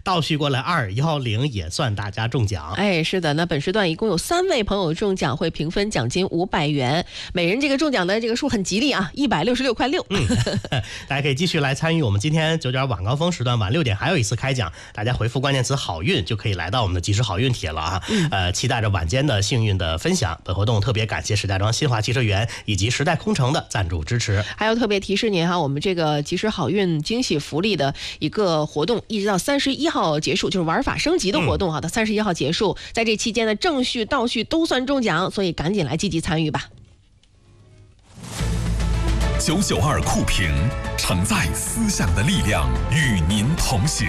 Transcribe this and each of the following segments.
倒叙过来210也算大家中奖。 哎，是的，那本时段一共有3位朋友中奖，会平分奖金500元，每人这个中奖的这个数很吉利啊，166.6块。 大家可以继续来参与我们今天9点晚高峰时段晚6点还有一次开奖，大家回复关键词好运就可以来到我们的即时好运帖了啊。期待着晚间的幸运的分享。本活动特别感谢石家庄新华汽车园以及时代空城的赞助支持。 还要特别提示您哈，我们这个即时好运惊喜福利的一个活动，一直到31号结束，就是玩法升级的活动到31号结束，在这期间的正序倒序都算中奖，所以赶紧来积极参与吧。 992酷评，承载思想的力量，与您同行。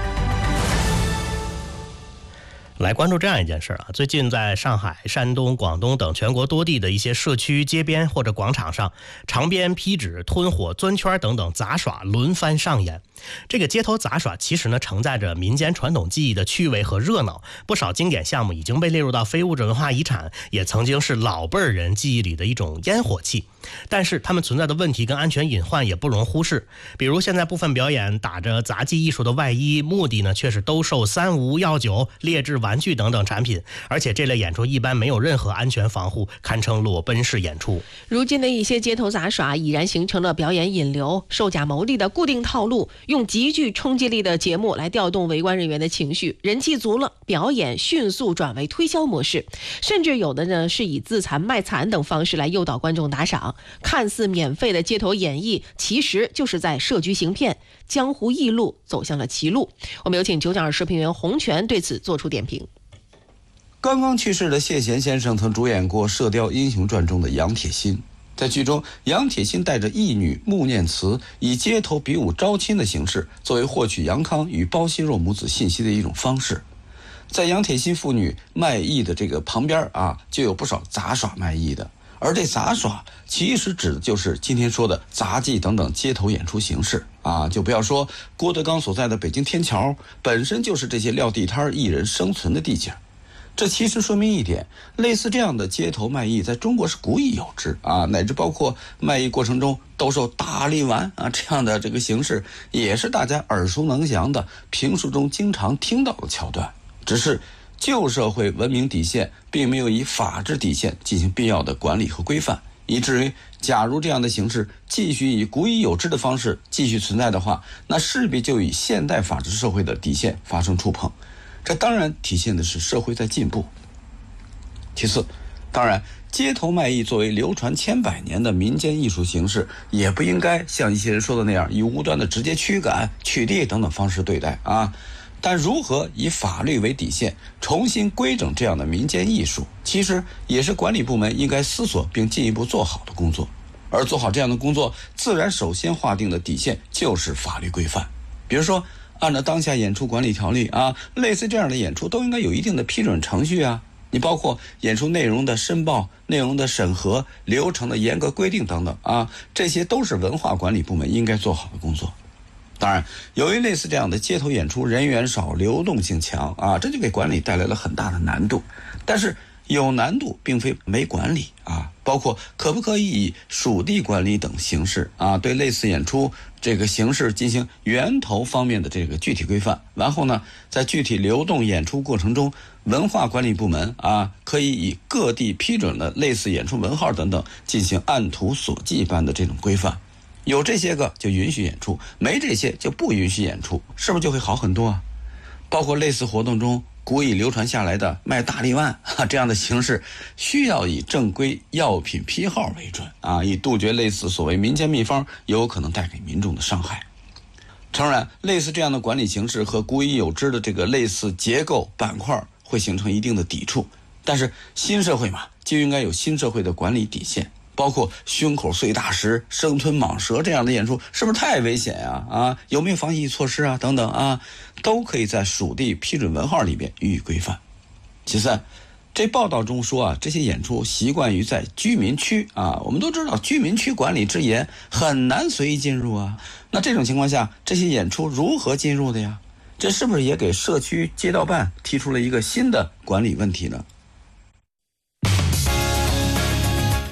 来关注这样一件事啊，最近在上海、山东、广东等全国多地的一些社区街边或者广场上，长鞭、劈纸、吞火、钻圈等等杂耍轮番上演。这个街头杂耍其实呢承载着民间传统技艺的趣味和热闹，不少经典项目已经被列入到非物质文化遗产，也曾经是老辈人记忆里的一种烟火气。但是它们存在的问题跟安全隐患也不容忽视，比如现在部分表演打着杂技艺术的外衣，目的呢却是兜售3无药酒、劣质玩具等等产品，而且这类演出一般没有任何安全防护，堪称裸奔式演出。 如今的一些街头杂耍已然形成了表演引流、售假牟利的固定套路，用极具冲击力的节目来调动围观人员的情绪，人气足了，表演迅速转为推销模式，甚至有的呢是以自残卖惨等方式来诱导观众打赏。看似免费的街头演绎，其实就是在设局行骗，江湖异路走向了歧路。我们有请992视频员洪泉对此做出点评。 刚刚去世的谢贤先生曾主演过《射雕英雄传》中的杨铁心。在剧中，杨铁心带着义女穆念慈，以街头比武招亲的形式，作为获取杨康与包惜若母子信息的一种方式。在杨铁心父女卖艺的这个旁边就有不少杂耍卖艺的，而这杂耍其实指的就是今天说的杂技等等街头演出形式就不要说郭德纲所在的北京天桥，本身就是这些撂地摊艺人生存的地界。这其实说明一点，类似这样的街头卖艺在中国是古已有之乃至包括卖艺过程中兜售大力丸这样的这个形式，也是大家耳熟能详的评书中经常听到的桥段。只是旧社会文明底线并没有以法治底线进行必要的管理和规范，以至于假如这样的形式继续以古已有之的方式继续存在的话，那势必就与现代法治社会的底线发生触碰。这当然体现的是社会在进步。其次，当然街头卖艺作为流传千百年的民间艺术形式，也不应该像一些人说的那样，以无端的直接驱赶、取缔等等方式对待但如何以法律为底线重新规整这样的民间艺术，其实也是管理部门应该思索并进一步做好的工作。而做好这样的工作，自然首先划定的底线就是法律规范。比如说按照当下演出管理条例类似这样的演出都应该有一定的批准程序你包括演出内容的申报、内容的审核、流程的严格规定等等这些都是文化管理部门应该做好的工作。当然，由于类似这样的街头演出人员少、流动性强这就给管理带来了很大的难度。但是有难度并非没管理包括可不可以以属地管理等形式对类似演出这个形式进行源头方面的这个具体规范。然后呢，在具体流动演出过程中，文化管理部门可以以各地批准的类似演出文号等等进行按图索骥般的这种规范。有这些个就允许演出，没这些就不允许演出，是不是就会好很多包括类似活动中古已流传下来的卖大力丸这样的形式，需要以正规药品批号为准以杜绝类似所谓民间秘方有可能带给民众的伤害。诚然，类似这样的管理形式和古已有之的这个类似结构板块会形成一定的抵触，但是新社会嘛，就应该有新社会的管理底线。包括胸口碎大石、生吞蟒蛇这样的演出，是不是太危险有没有防疫措施等等都可以在属地批准文号里边予以规范。其三，这报道中说这些演出习惯于在居民区我们都知道居民区管理之严，很难随意进入那这种情况下，这些演出如何进入的呀？这是不是也给社区街道办提出了一个新的管理问题呢？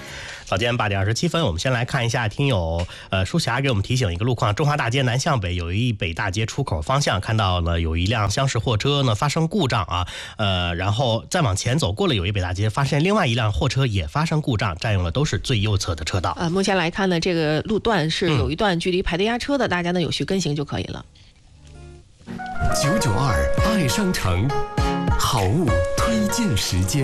早间8点27分，我们先来看一下听友舒霞给我们提醒一个路况：中华大街南向北有一北大街出口方向看到了有一辆厢式货车呢发生故障啊，然后再往前走过了有一北大街，发现另外一辆货车也发生故障，占用了都是最右侧的车道。 目前来看呢，这个路段是有一段距离排队压车的，大家呢有序跟行就可以了。 992爱商城好物推荐时间。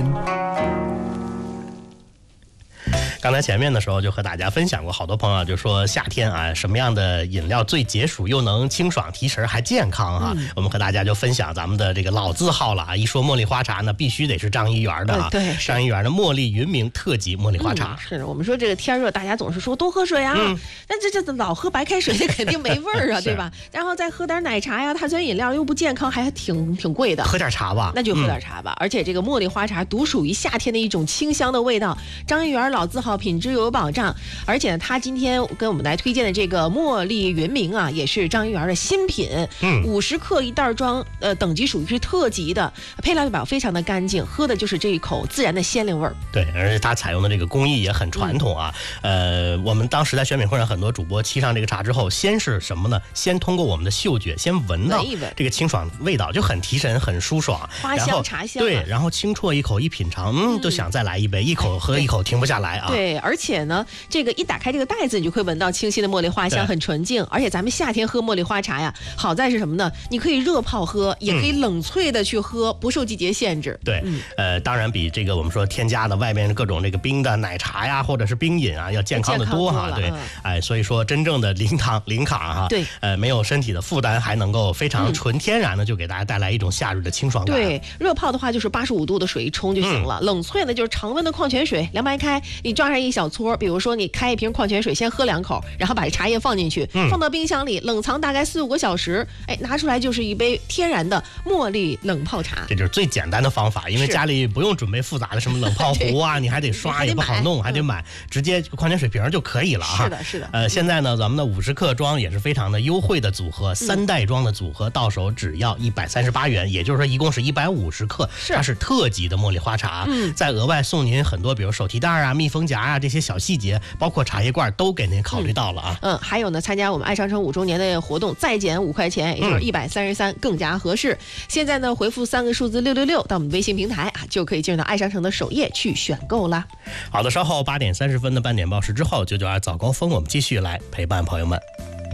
刚才前面的时候就和大家分享过，好多朋友就说夏天啊，什么样的饮料最解暑又能清爽提神还健康啊？我们和大家就分享咱们的这个老字号了啊！一说茉莉花茶呢，必须得是张一元的啊， 对， 张一元的茉莉云茗特级茉莉花茶。 是的，我们说这个天热，大家总是说多喝水啊，但这老喝白开水，这肯定没味儿啊，对吧？然后再喝点奶茶呀，碳酸饮料又不健康，还挺贵的。 喝点茶吧， 那就喝点茶吧。而且这个茉莉花茶独属于夏天的一种清香的味道，张一元老字号，品质有保障。而且呢，他今天跟我们来推荐的这个茉莉云茗啊，也是张一元的新品，50克一袋装，等级属于是特级的，配料表非常的干净，喝的就是这一口自然的鲜灵味儿。 对，而且它采用的这个工艺也很传统啊。我们当时在选美会上，很多主播沏上这个茶之后，先是什么呢？先通过我们的嗅觉，先闻到这个清爽味道，就很提神，很舒爽， 花香茶香。 对，然后轻啜一口，一品尝，就想再来一杯，一口喝一口停不下来啊。 对，而且呢，这个一打开这个袋子，你就会闻到清新的茉莉花香，很纯净。而且咱们夏天喝茉莉花茶呀，好在是什么呢？你可以热泡喝，也可以冷萃的去喝，不受季节限制。 对，当然比这个我们说添加的外面各种这个冰的奶茶呀，或者是冰饮啊，要健康的多哈。对，所以说真正的零卡哈。 对， 没有身体的负担，还能够非常纯天然的就给大家带来一种夏日的清爽感。 对，热泡的话就是85度的水一冲就行了，冷萃呢就是常温的矿泉水，凉白开，你抓上一小撮，比如说你开一瓶矿泉水，先喝2口，然后把茶叶放进去，放到冰箱里冷藏大概4-5个小时，拿出来就是一杯天然的茉莉冷泡茶。 这就是最简单的方法，因为家里不用准备复杂的什么冷泡壶啊，你还得刷也不好弄，还得买，直接矿泉水瓶就可以了啊。 是的。 现在呢，咱们的50克装也是非常的优惠的组合，3袋装的组合到手只要138元，也就是说一共是150克，它是特级的茉莉花茶。再额外送您很多，比如手提袋啊、密封夹啊这些小细节，包括茶叶罐都给您考虑到了啊。 还有呢，参加我们爱商城5周年的活动，再减5块钱，也就是133，更加合适。现在呢，回复3个数字666到我们微信平台啊，就可以进入到爱商城的首页去选购啦。 好的，稍后8点30分的半点报时之后，992早高峰，我们继续来陪伴朋友们。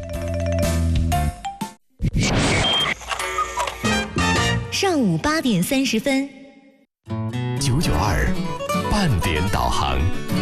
上午8点30分 ，992半点导航。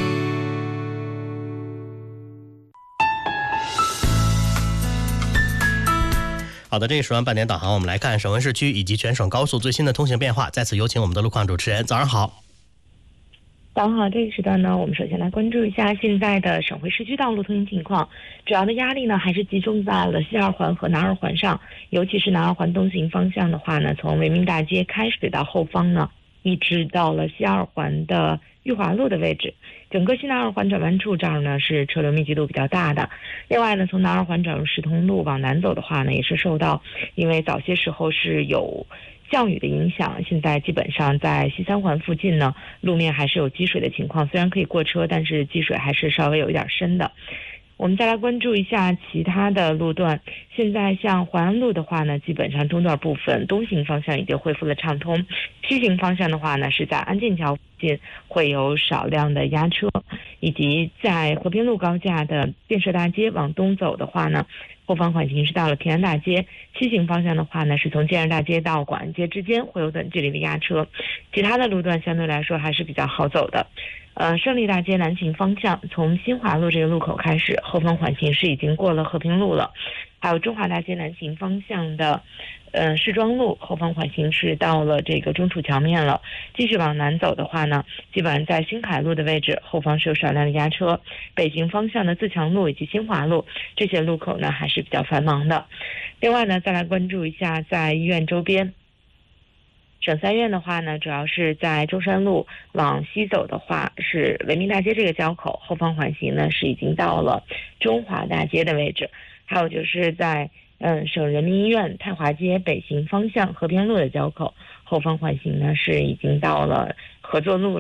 好的，这个时段半点导航，我们来看省温市区以及全省高速最新的通行变化。再次有请我们的路况主持人，早上好。 早上好，这个时段呢，我们首先来关注一下现在的省会市区道路通行情况。主要的压力呢，还是集中在了西二环和南二环上，尤其是南二环东行方向的话呢，从维明大街开始到后方呢，一直到了西二环的裕华路的位置，整个西南二环转弯处这儿呢是车流密集度比较大的。另外呢，从南二环转入石通路往南走的话呢，也是受到因为早些时候是有降雨的影响，现在基本上在西三环附近呢，路面还是有积水的情况，虽然可以过车，但是积水还是稍微有一点深的。我们再来关注一下其他的路段。现在像淮安路的话呢，基本上中段部分东行方向已经恢复了畅通，西行方向的话呢，是在安建桥附近会有少量的压车，以及在和平路高架的建设大街往东走的话呢，后方缓行是到了平安大街，西行方向的话呢，是从建设大街到广安街之间会有短距离的压车，其他的路段相对来说还是比较好走的。胜利大街南行方向，从新华路这个路口开始，后方缓行是已经过了和平路了。还有中华大街南行方向的市庄路，后方缓行是到了这个中储桥面了。继续往南走的话呢，基本上在新凯路的位置，后方是有少量的压车。北行方向的自强路以及新华路这些路口呢，还是比较繁忙的。另外呢，再来关注一下在医院周边。省三院的话呢，主要是在中山路往西走的话，是维明大街这个交口，后方缓行呢是已经到了中华大街的位置。还有就是在省人民医院太华街北行方向和平路的交口，后方缓行呢是已经到了合作路了。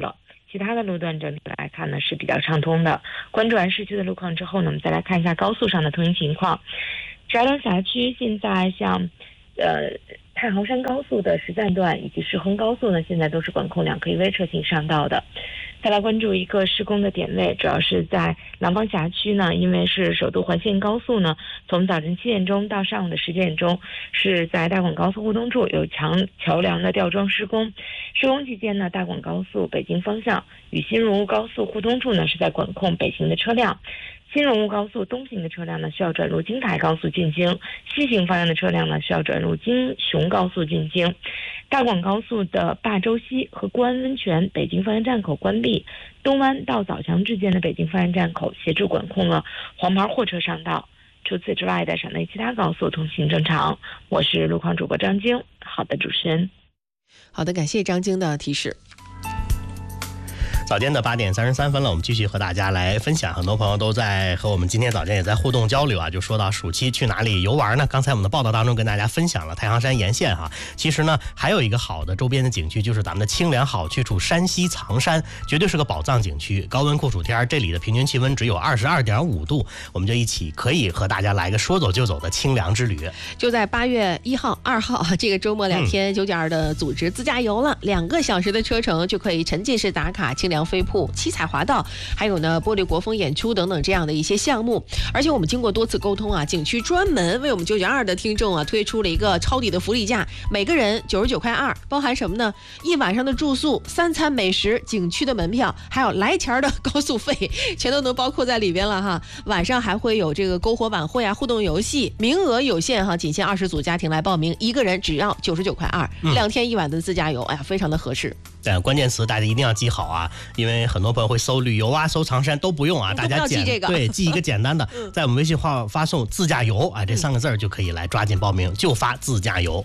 其他的路段整体来看呢是比较畅通的。关注完市区的路况之后呢，我们再来看一下高速上的通行情况。石家庄辖区现在像太行山高速的实赞段以及石衡高速呢，现在都是管控2可以微车行上道的。再来关注一个施工的点位，主要是在廊坊辖区呢，因为是首都环线高速呢，从早晨7点钟到上午的10点钟，是在大广高速互动处有桥梁的吊装施工。施工期间呢，大广高速北京方向与新荣务高速互通处呢是在管控北行的车辆。新荣务高速东行的车辆呢需要转入京台高速进京，西行方向的车辆呢需要转入京雄高速进京。大广高速的霸州西和固安温泉北京方向站口关闭，东湾到枣强之间的北京方向站口协助管控了黄牌货车上道。除此之外的省内其他高速通行正常。我是路况主播张晶。好的，主持人。 好的，感谢张晶的提示。 早间的8点33分了，我们继续和大家来分享。很多朋友都在和我们今天早间也在互动交流啊，就说到暑期去哪里游玩呢？刚才我们的报道当中跟大家分享了太行山沿线哈，其实呢还有一个好的周边的景区，就是咱们的清凉好去处山西藏山，绝对是个宝藏景区。高温酷暑天，这里的平均气温只有22.5度，我们就一起可以和大家来个说走就走的清凉之旅。 就在8月1号、2号这个周末2天，9.2的组织自驾游了，2个小时的车程就可以沉浸式打卡清凉飞瀑、七彩滑道，还有呢玻璃国风演出等等这样的一些项目。而且我们经过多次沟通啊，景区专门为我们992的听众啊推出了一个抄底的福利价，每个人99.2块，包含什么呢？一晚上的住宿、3餐美食、景区的门票，还有来钱的高速费，全都能包括在里边了哈。晚上还会有这个篝火晚会啊、互动游戏，名额有限哈，仅限20组家庭来报名，一个人只要99.2块，2天1晚的自驾游，哎呀，非常的合适。 关键词大家一定要记好啊，因为很多朋友会搜旅游啊、搜藏山都不用啊，大家记这个， 对，记一个简单的，在我们微信号发送自驾游啊这3个字就可以来抓紧报名，就发自驾游。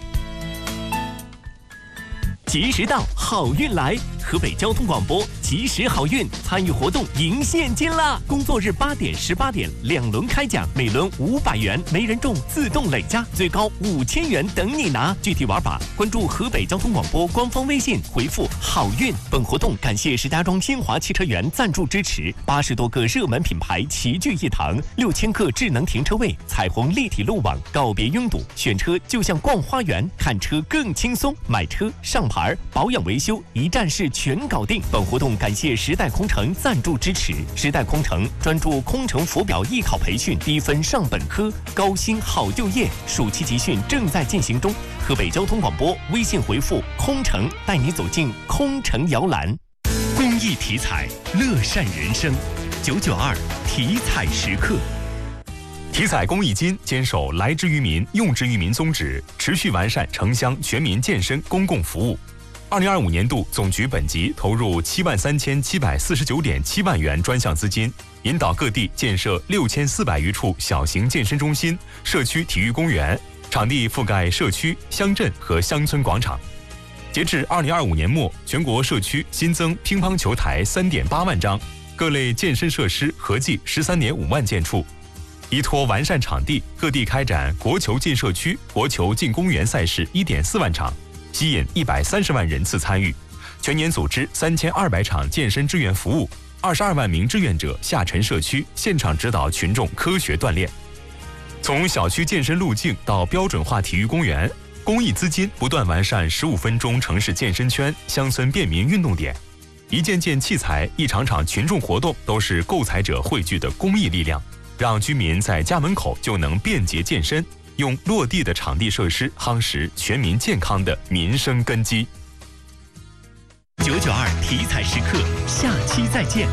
及时到，好运来！河北交通广播及时好运参与活动赢现金啦！工作日8点、18点2轮开奖，每轮500元，没人中自动累加，最高5000元等你拿。具体玩法关注河北交通广播官方微信，回复好运。本活动感谢石家庄新华汽车园赞助支持，80多个热门品牌齐聚一堂，6000个智能停车位，彩虹立体路网，告别拥堵，选车就像逛花园，看车更轻松，买车上牌保养维修一站式全搞定。本活动感谢时代空乘赞助支持，时代空乘专注空乘浮表艺考培训，低分上本科，高薪好就业。暑期集训正在进行中。河北交通广播微信回复空乘，带你走进空乘摇篮。公益体彩，乐善人生。992体彩时刻。 体彩公益金坚守来之于民、用之于民宗旨，持续完善城乡全民健身公共服务。2025年度总局本级投入73749.7万元专项资金，引导各地建设6400余处小型健身中心、社区体育公园，场地覆盖社区、乡镇和乡村广场。截至2025年末，全国社区新增乒乓球台3.8万张，各类健身设施合计13.5万件处。依托完善场地，各地开展国球进社区、国球进公园赛事1.4万场，吸引130万人次参与。全年组织3200场健身志愿服务，22万名志愿者下沉社区，现场指导群众科学锻炼。从小区健身路径到标准化体育公园，公益资金不断完善15分钟城市健身圈、乡村便民运动点。一件件器材、一场场群众活动，都是购采者汇聚的公益力量，让居民在家门口就能便捷健身，用落地的场地设施夯实全民健康的民生根基。 992体彩时刻，下期再见。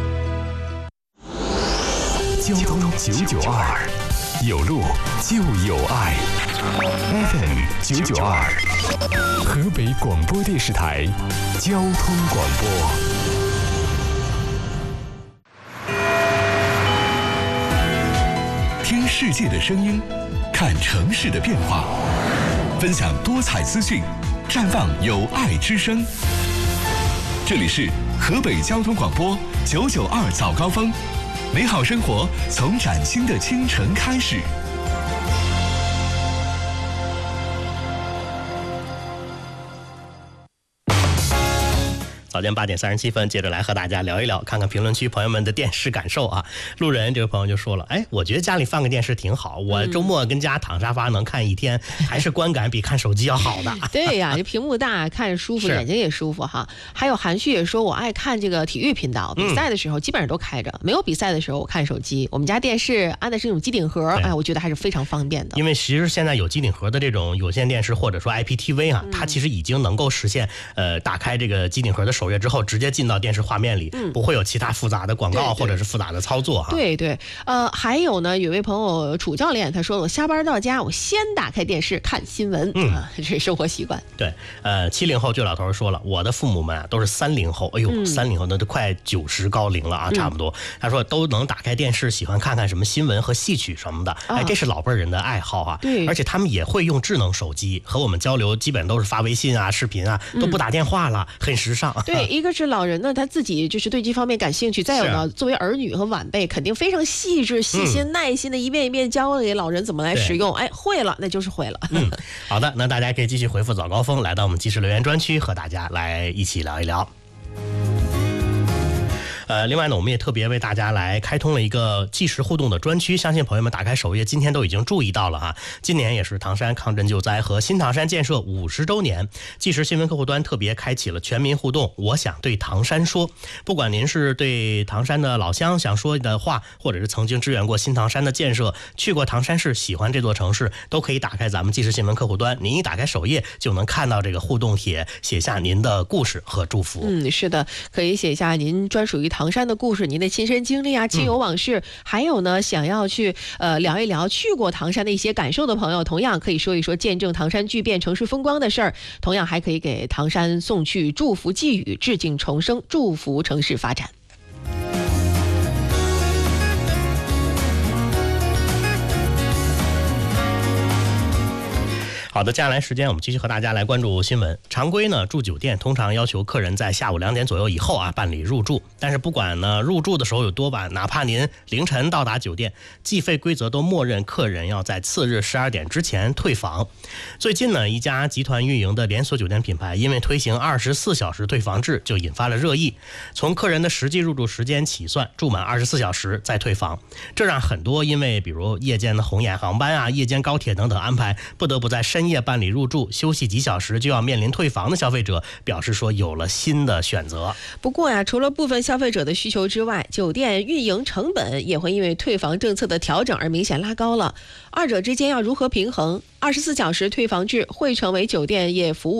交通992，有路就有爱。FM 992，河北广播电视台交通广播。听世界的声音，看城市的变化，分享多彩资讯，绽放有爱之声。这里是河北交通广播992早高峰，美好生活从崭新的清晨开始。 早间8点37分，接着来和大家聊一聊，看看评论区朋友们的电视感受啊。路人这位朋友就说了，哎，我觉得家里放个电视挺好，我周末跟家躺沙发能看一天，还是观感比看手机要好的。 对呀，这屏幕大，看着舒服，眼睛也舒服哈。还有韩旭也说，我爱看这个体育频道，比赛的时候基本上都开着，没有比赛的时候我看手机。我们家电视安的是那种机顶盒，哎，我觉得还是非常方便的。 因为其实现在有机顶盒的这种有线电视或者说 IPTV 啊，它其实已经能够实现打开这个机顶盒的首页之后，直接进到电视画面里，不会有其他复杂的广告或者是复杂的操作哈。 对对，还有呢，有位朋友楚教练他说了，我下班到家我先打开电视看新闻，这是生活习惯。 对，70后这老头说了，我的父母们都是30后，哎呦，30后那都快90高龄了啊，差不多。他说都能打开电视，喜欢看看什么新闻和戏曲什么的，哎，这是老辈人的爱好啊。 对， 而且他们也会用智能手机和我们交流，基本都是发微信啊、视频啊，都不打电话了，很时尚。 对，一个是老人呢，他自己就是对这方面感兴趣，再有呢，作为儿女和晚辈，肯定非常细致、细心、耐心的一遍一遍教给老人怎么来使用。哎，会了，那就是会了。 好的，那大家可以继续回复早高峰，来到我们即时留言专区，和大家来一起聊一聊。另外呢，我们也特别为大家来开通了一个即时互动的专区，相信朋友们打开首页今天都已经注意到了哈。今年也是唐山抗震救灾和新唐山建设50周年，即时新闻客户端特别开启了全民互动，我想对唐山说。不管您是对唐山的老乡想说的话，或者是曾经支援过新唐山的建设，去过唐山市，喜欢这座城市，都可以打开咱们即时新闻客户端，您一打开首页就能看到这个互动帖，写下您的故事和祝福。 是的，可以写下您专属于唐山的故事，您的亲身经历啊，亲友往事，还有呢，想要去聊一聊去过唐山的一些感受的朋友，同样可以说一说见证唐山巨变、城市风光的事儿，同样还可以给唐山送去祝福寄语，致敬重生，祝福城市发展。 好的，接下来时间我们继续和大家来关注新闻。常规呢，住酒店通常要求客人在下午2点左右以后啊办理入住，但是不管呢入住的时候有多晚，哪怕您凌晨到达酒店，计费规则都默认客人要在次日12点之前退房。最近呢，一家集团运营的连锁酒店品牌因为推行24小时退房制，就引发了热议。从客人的实际入住时间起算，住满24小时再退房，这让很多因为比如夜间的红眼航班啊、夜间高铁等等安排，不得不在深夜办理入住，休息几小时就要面临退房的消费者表示说有了新的选择。 不过呀，除了部分消费者的需求之外，酒店运营成本也会因为退房政策的调整而明显拉高了。二者之间要如何平衡？24小时退房制会成为酒店业服务